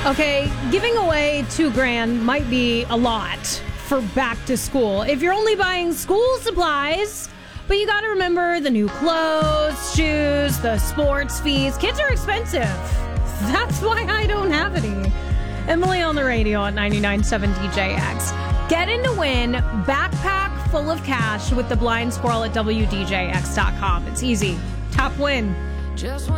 Okay, giving away $2,000 might be a lot for back to school if you're only buying school supplies. But you got to remember the new clothes, shoes, the sports fees. Kids are expensive. That's why I don't have any. Emily on the radio at 99.7 DJX. Get in to win backpack full of cash with the blind squirrel at WDJX.com. It's easy. Top win.